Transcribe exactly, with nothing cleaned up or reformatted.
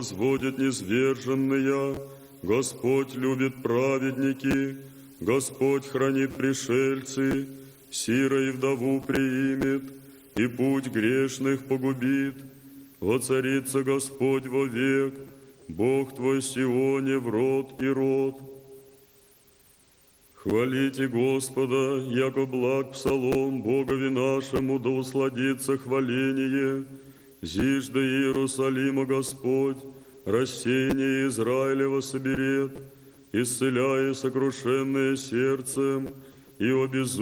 возводит низверженные, Господь любит праведники, Господь хранит пришельцы, сира и вдову приимет, и путь грешных погубит. Воцарится Господь вовек, Бог твой Сионе в род и род. Хвалите Господа, яко благ псалом Богови нашему, да усладится хваление. Зижда Иерусалима Господь, рассеяние Израилева соберет, исцеляя сокрушенное сердцем и обезумевшее